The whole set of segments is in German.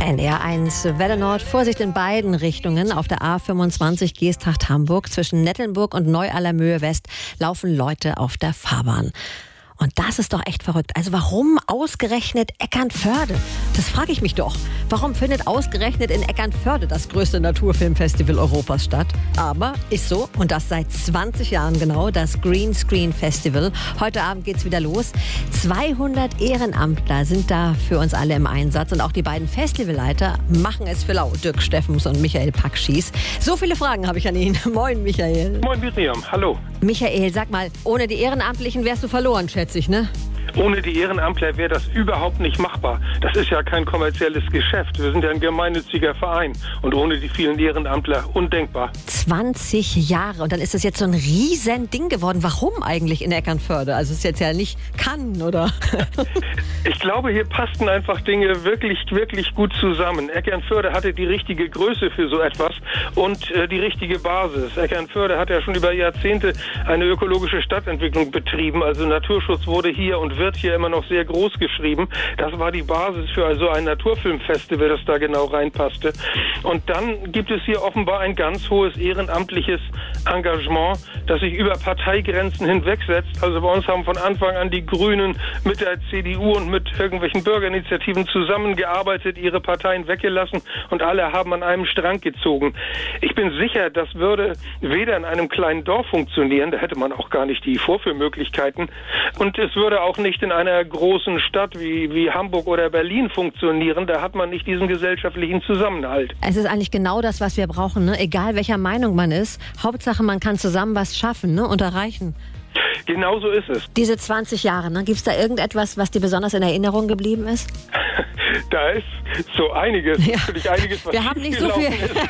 NDR1 Welle Nord, Vorsicht in beiden Richtungen. Auf der A25 Geesthacht-Hamburg zwischen Nettelnburg und Neu-Allermöhe West laufen Leute auf der Fahrbahn. Und das ist doch echt verrückt. Also warum ausgerechnet Eckernförde? Das frage ich mich doch. Warum findet ausgerechnet in Eckernförde das größte Naturfilmfestival Europas statt? Aber ist so, und das seit 20 Jahren genau, das Green Screen Festival. Heute Abend geht's wieder los. 200 Ehrenamtler sind da für uns alle im Einsatz. Und auch die beiden Festivalleiter machen es für lau. Dirk Steffens und Michael Packschieß. So viele Fragen habe ich an ihn. Moin, Michael. Moin, Miriam. Hallo. Michael, sag mal, ohne die Ehrenamtlichen wärst du verloren, schätze ich, ne? Ohne die Ehrenamtler wäre das überhaupt nicht machbar. Das ist ja kein kommerzielles Geschäft. Wir sind ja ein gemeinnütziger Verein. Und ohne die vielen Ehrenamtler undenkbar. 20 Jahre. Und dann ist das jetzt so ein riesen Ding geworden. Warum eigentlich in Eckernförde? Also es ist jetzt ja nicht Cannes, oder? Ich glaube, hier passten einfach Dinge wirklich, wirklich gut zusammen. Eckernförde hatte die richtige Größe für so etwas und die richtige Basis. Eckernförde hat ja schon über Jahrzehnte eine ökologische Stadtentwicklung betrieben. Also Naturschutz wurde hier und wird hier immer noch sehr groß geschrieben. Das war die Basis für also ein Naturfilmfestival, das da genau reinpasste. Und dann gibt es hier offenbar ein ganz hohes ehrenamtliches Engagement, das sich über Parteigrenzen hinwegsetzt. Also bei uns haben von Anfang an die Grünen mit der CDU und mit irgendwelchen Bürgerinitiativen zusammengearbeitet, ihre Parteien weggelassen und alle haben an einem Strang gezogen. Ich bin sicher, das würde weder in einem kleinen Dorf funktionieren, da hätte man auch gar nicht die Vorführmöglichkeiten, und es würde auch nicht in einer großen Stadt wie Hamburg oder Berlin funktionieren. Da hat man nicht diesen gesellschaftlichen Zusammenhalt. Es ist eigentlich genau das, was wir brauchen, ne? Egal welcher Meinung man ist. Hauptsache, man kann zusammen was schaffen, ne? Und erreichen. Genau so ist es. Diese 20 Jahre, ne? Gibt es da irgendetwas, was dir besonders in Erinnerung geblieben ist? Da ist so einiges. Ja. Natürlich einiges, was wir haben nicht so viel.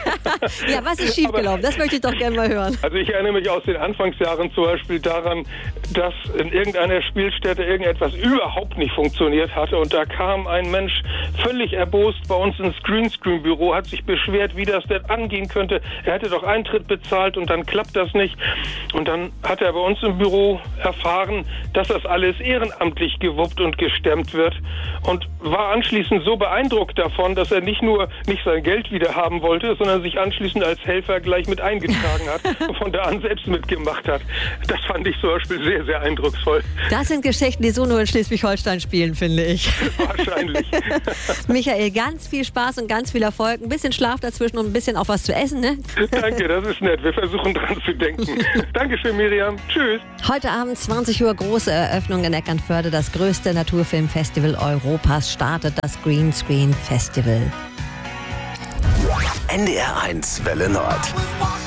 Ja, was ist schiefgelaufen? Das möchte ich doch gerne mal hören. Also ich erinnere mich aus den Anfangsjahren zum Beispiel daran, dass in irgendeiner Spielstätte irgendetwas überhaupt nicht funktioniert hatte. Und da kam ein Mensch völlig erbost bei uns ins Greenscreen-Büro, hat sich beschwert, wie das denn angehen könnte. Er hätte doch Eintritt bezahlt und dann klappt das nicht. Und dann hat er bei uns im Büro erfahren, dass das alles ehrenamtlich gewuppt und gestemmt wird. Und war anschließend so beeindruckt davon, dass er nicht sein Geld wieder haben wollte, sondern sich anschließend als Helfer gleich mit eingetragen hat und von da an selbst mitgemacht hat. Das fand ich zum Beispiel sehr, sehr eindrucksvoll. Das sind Geschichten, die so nur in Schleswig-Holstein spielen, finde ich. Wahrscheinlich. Michael, ganz viel Spaß und ganz viel Erfolg. Ein bisschen Schlaf dazwischen und ein bisschen auch was zu essen, ne? Danke, das ist nett. Wir versuchen dran zu denken. Dankeschön, Miriam. Tschüss. Heute Abend 20 Uhr große Eröffnung in Eckernförde. Das größte Naturfilmfestival Europas startet, das Green Screen Festival. NDR1 Welle Nord.